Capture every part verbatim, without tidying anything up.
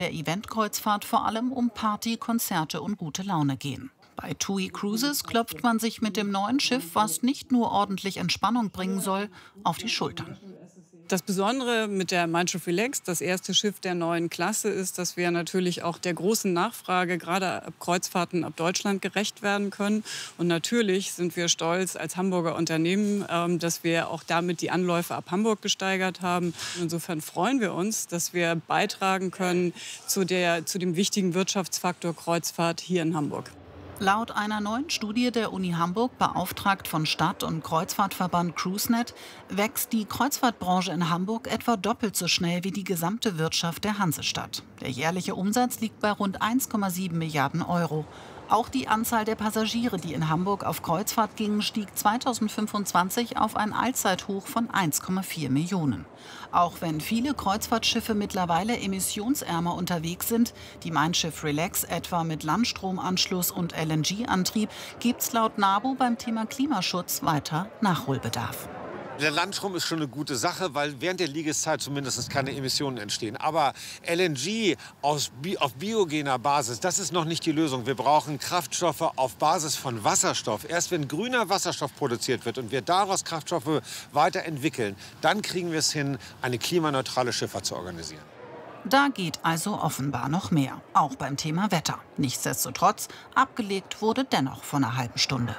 der Eventkreuzfahrt vor allem um Party, Konzerte und gute Laune gehen. Bei TUI Cruises klopft man sich mit dem neuen Schiff, was nicht nur ordentlich Entspannung bringen soll, auf die Schultern. Das Besondere mit der Mein Schiff Relax, das erste Schiff der neuen Klasse, ist, dass wir natürlich auch der großen Nachfrage, gerade ab Kreuzfahrten ab Deutschland, gerecht werden können. Und natürlich sind wir stolz als Hamburger Unternehmen, dass wir auch damit die Anläufe ab Hamburg gesteigert haben. Insofern freuen wir uns, dass wir beitragen können zu, der, zu dem wichtigen Wirtschaftsfaktor Kreuzfahrt hier in Hamburg. Laut einer neuen Studie der Uni Hamburg, beauftragt von Stadt- und Kreuzfahrtverband CruiseNet, wächst die Kreuzfahrtbranche in Hamburg etwa doppelt so schnell wie die gesamte Wirtschaft der Hansestadt. Der jährliche Umsatz liegt bei rund eins Komma sieben Milliarden Euro. Auch die Anzahl der Passagiere, die in Hamburg auf Kreuzfahrt gingen, stieg zweitausendfünfundzwanzig auf ein Allzeithoch von eins Komma vier Millionen. Auch wenn viele Kreuzfahrtschiffe mittlerweile emissionsärmer unterwegs sind, die Mein Schiff Relax etwa mit Landstromanschluss und L N G-Antrieb, gibt es laut NABU beim Thema Klimaschutz weiter Nachholbedarf. Der Landstrom ist schon eine gute Sache, weil während der Liegeszeit zumindest keine Emissionen entstehen. Aber L N G aus, auf biogener Basis, das ist noch nicht die Lösung. Wir brauchen Kraftstoffe auf Basis von Wasserstoff. Erst wenn grüner Wasserstoff produziert wird und wir daraus Kraftstoffe weiterentwickeln, dann kriegen wir es hin, eine klimaneutrale Schifffahrt zu organisieren. Da geht also offenbar noch mehr, auch beim Thema Wetter. Nichtsdestotrotz, abgelegt wurde dennoch vor einer halben Stunde.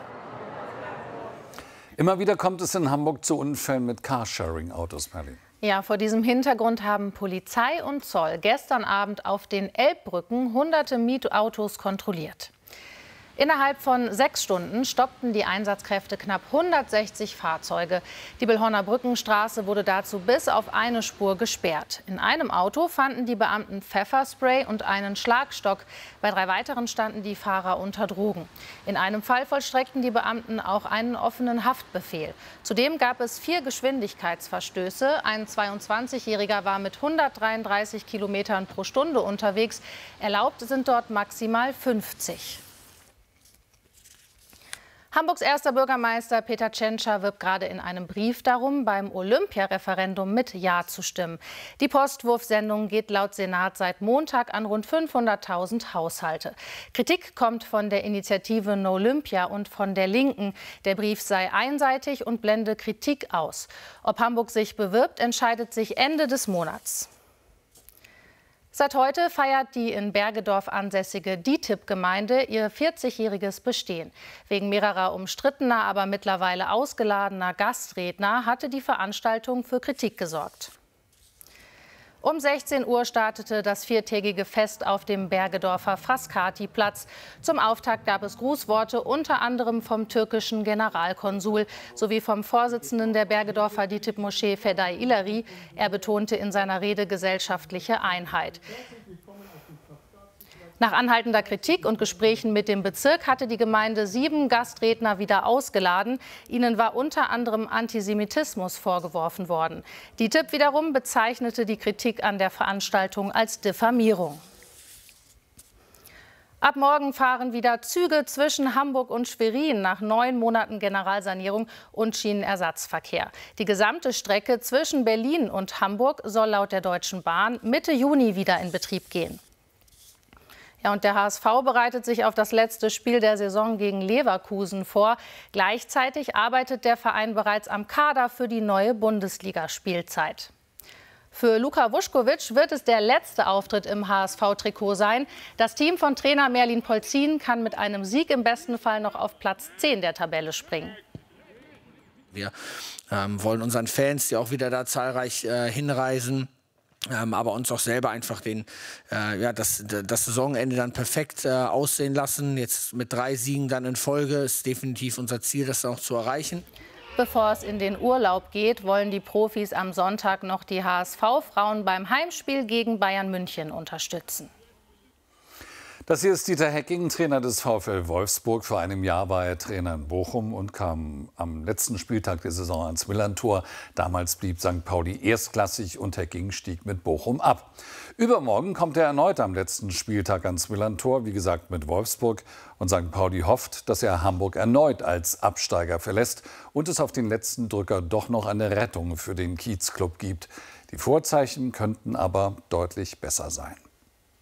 Immer wieder kommt es in Hamburg zu Unfällen mit Carsharing-Autos, Merlin. Ja, vor diesem Hintergrund haben Polizei und Zoll gestern Abend auf den Elbbrücken hunderte Mietautos kontrolliert. Innerhalb von sechs Stunden stoppten die Einsatzkräfte knapp hundertsechzig Fahrzeuge. Die Billhorner Brückenstraße wurde dazu bis auf eine Spur gesperrt. In einem Auto fanden die Beamten Pfefferspray und einen Schlagstock. Bei drei weiteren standen die Fahrer unter Drogen. In einem Fall vollstreckten die Beamten auch einen offenen Haftbefehl. Zudem gab es vier Geschwindigkeitsverstöße. Ein zweiundzwanzigjähriger war mit hundertdreiunddreißig Kilometern pro Stunde unterwegs. Erlaubt sind dort maximal fünfzig. Hamburgs erster Bürgermeister Peter Tschentscher wirbt gerade in einem Brief darum, beim Olympiareferendum mit Ja zu stimmen. Die Postwurfsendung geht laut Senat seit Montag an rund fünfhunderttausend Haushalte. Kritik kommt von der Initiative No Olympia und von der Linken. Der Brief sei einseitig und blende Kritik aus. Ob Hamburg sich bewirbt, entscheidet sich Ende des Monats. Seit heute feiert die in Bergedorf ansässige D I T I B-Gemeinde ihr vierzigjähriges Bestehen. Wegen mehrerer umstrittener, aber mittlerweile ausgeladener Gastredner hatte die Veranstaltung für Kritik gesorgt. Um sechzehn Uhr startete das viertägige Fest auf dem Bergedorfer Frascati-Platz. Zum Auftakt gab es Grußworte unter anderem vom türkischen Generalkonsul sowie vom Vorsitzenden der Bergedorfer D I T I B-Moschee Fedai İleri. Er betonte in seiner Rede gesellschaftliche Einheit. Nach anhaltender Kritik und Gesprächen mit dem Bezirk hatte die Gemeinde sieben Gastredner wieder ausgeladen. Ihnen war unter anderem Antisemitismus vorgeworfen worden. Die D I T I B wiederum bezeichnete die Kritik an der Veranstaltung als Diffamierung. Ab morgen fahren wieder Züge zwischen Hamburg und Schwerin nach neun Monaten Generalsanierung und Schienenersatzverkehr. Die gesamte Strecke zwischen Berlin und Hamburg soll laut der Deutschen Bahn Mitte Juni wieder in Betrieb gehen. Ja, und der H S V bereitet sich auf das letzte Spiel der Saison gegen Leverkusen vor. Gleichzeitig arbeitet der Verein bereits am Kader für die neue Bundesligaspielzeit. Für Luka Vuskovic wird es der letzte Auftritt im H S V-Trikot sein. Das Team von Trainer Merlin Polzin kann mit einem Sieg im besten Fall noch auf Platz zehn der Tabelle springen. Wir ähm, wollen unseren Fans, die auch wieder da zahlreich äh, hinreisen, Ähm, aber uns auch selber einfach den, äh, ja, das, das Saisonende dann perfekt äh, aussehen lassen. Jetzt mit drei Siegen dann in Folge ist definitiv unser Ziel, das auch zu erreichen. Bevor es in den Urlaub geht, wollen die Profis am Sonntag noch die H S V-Frauen beim Heimspiel gegen Bayern München unterstützen. Das hier ist Dieter Hecking, Trainer des VfL Wolfsburg. Vor einem Jahr war er Trainer in Bochum und kam am letzten Spieltag der Saison ans Millerntor. Damals blieb Sankt Pauli erstklassig und Hecking stieg mit Bochum ab. Übermorgen kommt er erneut am letzten Spieltag ans Millerntor, wie gesagt mit Wolfsburg. Und Sankt Pauli hofft, dass er Hamburg erneut als Absteiger verlässt und es auf den letzten Drücker doch noch eine Rettung für den Kiezclub gibt. Die Vorzeichen könnten aber deutlich besser sein.